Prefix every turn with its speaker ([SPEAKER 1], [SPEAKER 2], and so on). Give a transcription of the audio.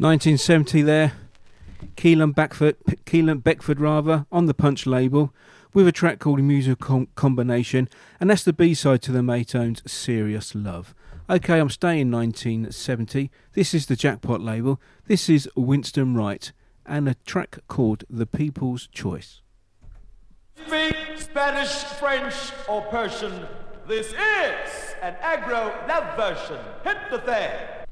[SPEAKER 1] 1970 there, Keelan Beckford rather, on the Punch label, with a track called Musical Combination, and that's the B-side to the Maytones' Serious Love. Okay, I'm staying 1970. This is the Jackpot label. This is Winston Wright, and a track called The People's Choice.
[SPEAKER 2] Speak Spanish, French, or Persian. This is an Agro Love version. Hit the thing.